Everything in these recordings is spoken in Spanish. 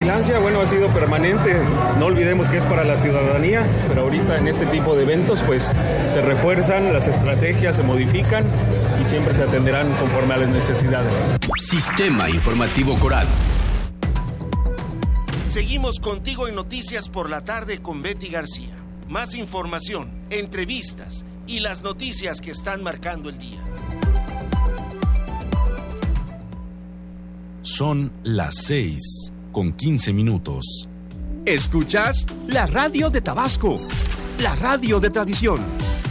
vigilancia, bueno, ha sido permanente. No olvidemos que es para la ciudadanía, pero ahorita en este tipo de eventos, pues se refuerzan, las estrategias se modifican y siempre se atenderán conforme a las necesidades. Sistema Informativo Coral. Seguimos contigo en Noticias por la Tarde con Betty García. Más información, entrevistas y las noticias que están marcando el día. Son las 6:15. Escuchas la radio de Tabasco, la radio de tradición.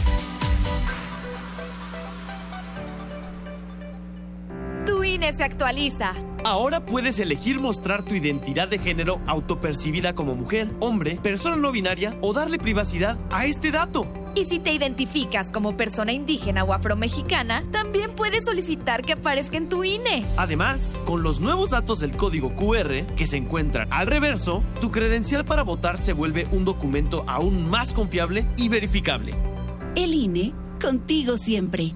Tu INE se actualiza. Ahora puedes elegir mostrar tu identidad de género autopercibida como mujer, hombre, persona no binaria o darle privacidad a este dato. Y si te identificas como persona indígena o afromexicana, también puedes solicitar que aparezca en tu INE. Además, con los nuevos datos del código QR que se encuentran al reverso, tu credencial para votar se vuelve un documento aún más confiable y verificable. El INE, contigo siempre.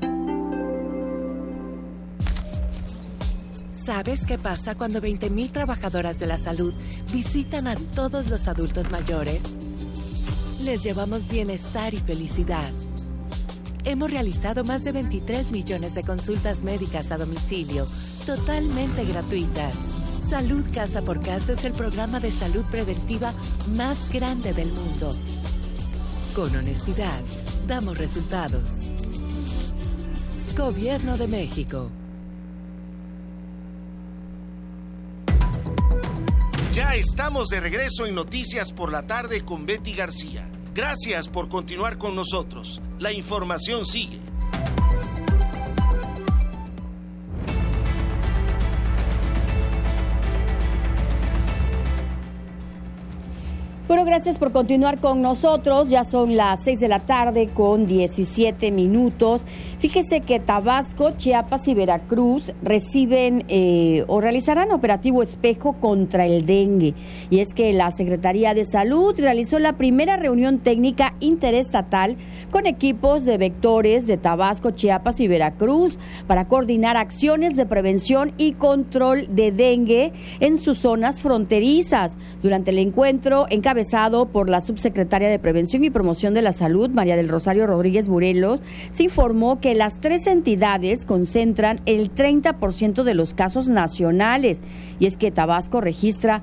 ¿Sabes qué pasa cuando 20,000 trabajadoras de la salud visitan a todos los adultos mayores? Les llevamos bienestar y felicidad. Hemos realizado más de 23 millones de consultas médicas a domicilio, totalmente gratuitas. Salud Casa por Casa es el programa de salud preventiva más grande del mundo. Con honestidad, damos resultados. Gobierno de México. Ya estamos de regreso en Noticias por la Tarde con Betty García. Gracias por continuar con nosotros. La información sigue. Bueno, gracias por continuar con nosotros. Ya son las 6:17 p.m. Fíjese que Tabasco, Chiapas y Veracruz reciben o realizarán operativo espejo contra el dengue. Y es que la Secretaría de Salud realizó la primera reunión técnica interestatal con equipos de vectores de Tabasco, Chiapas y Veracruz para coordinar acciones de prevención y control de dengue en sus zonas fronterizas. Durante el encuentro encabezado por la subsecretaria de Prevención y Promoción de la Salud, María del Rosario Rodríguez Morelos, se informó que las tres entidades concentran el 30% de los casos nacionales. Y es que Tabasco registra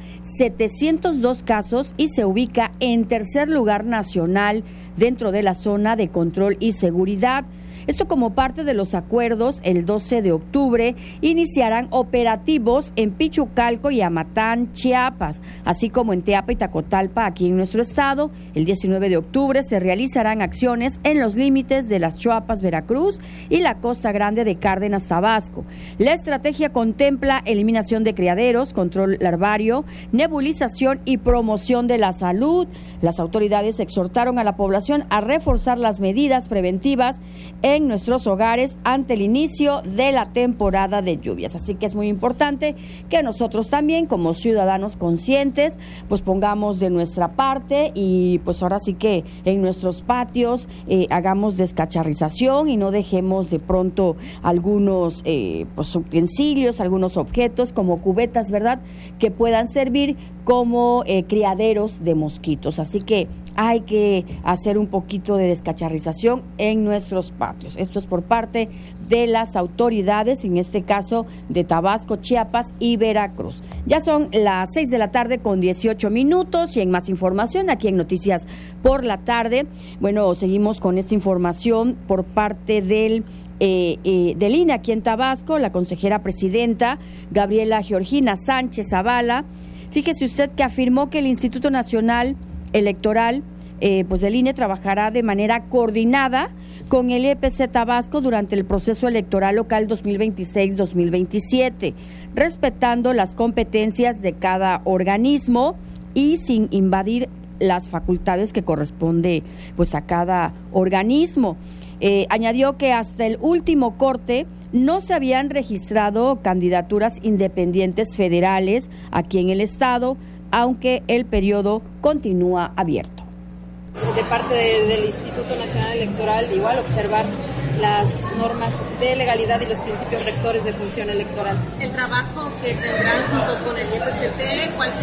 702 casos y se ubica en tercer lugar nacional dentro de la zona de control y seguridad. Esto como parte de los acuerdos, el 12 de octubre iniciarán operativos en Pichucalco y Amatán, Chiapas, así como en Teapa y Tacotalpa, aquí en nuestro estado. El 19 de octubre se realizarán acciones en los límites de las Chuapas, Veracruz y la Costa Grande de Cárdenas, Tabasco. La estrategia contempla eliminación de criaderos, control larvario, nebulización y promoción de la salud. Las autoridades exhortaron a la población a reforzar las medidas preventivas en nuestros hogares ante el inicio de la temporada de lluvias. Así que es muy importante que nosotros también, como ciudadanos conscientes, pues pongamos de nuestra parte y pues ahora sí que en nuestros patios hagamos descacharrización y no dejemos de pronto algunos pues utensilios, algunos objetos como cubetas, ¿verdad?, que puedan servir como criaderos de mosquitos. Así que hay que hacer un poquito de descacharrización en nuestros patios. Esto es por parte de las autoridades, en este caso de Tabasco, Chiapas y Veracruz. Ya son las 6:18 p.m. y en más información aquí en Noticias por la Tarde. Bueno, seguimos con esta información por parte del INE aquí en Tabasco. La consejera presidenta Gabriela Georgina Sánchez Zavala, fíjese usted que afirmó que el Instituto Nacional Electoral, pues el INE trabajará de manera coordinada con el IEPC Tabasco durante el proceso electoral local 2026-2027, respetando las competencias de cada organismo y sin invadir las facultades que corresponde pues a cada organismo. Añadió que hasta el último corte no se habían registrado candidaturas independientes federales aquí en el estado, aunque el periodo continúa abierto. De parte del Instituto Nacional Electoral, igual observar las normas de legalidad y los principios rectores de función electoral. El trabajo que tendrán junto con el IEPCT, ¿cuál